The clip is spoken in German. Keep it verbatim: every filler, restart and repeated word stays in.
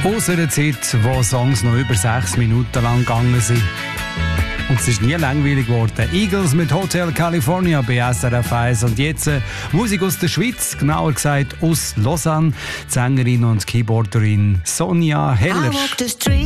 Aus einer Zeit, wo Songs noch über sechs Minuten lang gegangen sind. Und es ist nie langweilig geworden. Eagles mit Hotel California bei S R F eins. Und jetzt äh, Musik aus der Schweiz, genauer gesagt aus Lausanne. Die Sängerin und Keyboarderin Sonja Heller.